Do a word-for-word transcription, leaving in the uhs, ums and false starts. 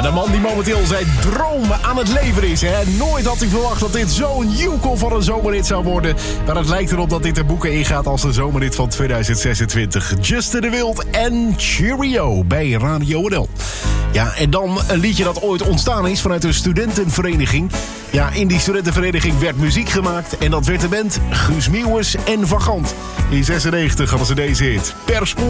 de man die momenteel zijn dromen aan het leveren is. Hè? Nooit had hij verwacht dat dit zo'n joekel van een zomerhit zou worden. Maar het lijkt erop dat dit de boeken ingaat als de zomerhit van tweeduizend zesentwintig. Justin de Wild en Cheerio bij Radio N L. Ja, en dan een liedje dat ooit ontstaan is vanuit een studentenvereniging. Ja, in die studentenvereniging werd muziek gemaakt. En dat werd de band Guus Meeuwis en Van Gant. In zesennegentig hadden ze deze hit. Per spoor.